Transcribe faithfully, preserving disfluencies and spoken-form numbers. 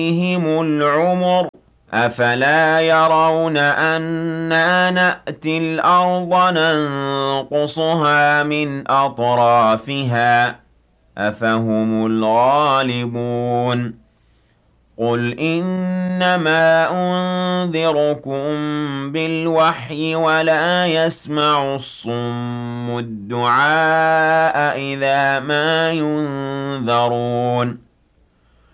عليهم العمر أفلا يرون أنا نأتي الأرض ننقصها من أطرافها أفهم الغالبون قل إنما أنذركم بالوحي ولا يسمع الصم الدعاء إذا ما ينذرون